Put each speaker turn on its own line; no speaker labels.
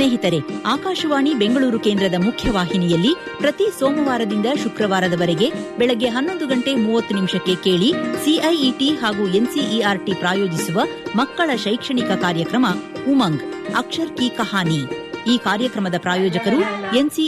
ಸ್ನೇಹಿತರೆ, ಆಕಾಶವಾಣಿ ಬೆಂಗಳೂರು ಕೇಂದ್ರದ ಮುಖ್ಯವಾಹಿನಿಯಲ್ಲಿ ಪ್ರತಿ ಸೋಮವಾರದಿಂದ ಶುಕ್ರವಾರದವರೆಗೆ ಬೆಳಗ್ಗೆ 11:30 ಕೇಳಿ ಸಿಐಇಟಿ ಹಾಗೂ ಎನ್ಸಿಇಆರ್ಟಿ ಪ್ರಾಯೋಜಿಸುವ ಮಕ್ಕಳ ಶೈಕ್ಷಣಿಕ ಕಾರ್ಯಕ್ರಮ ಉಮಂಗ್ ಅಕ್ಷರ್ ಕಿ ಕಹಾನಿ. ಈ ಕಾರ್ಯಕ್ರಮದ ಪ್ರಾಯೋಜಕರು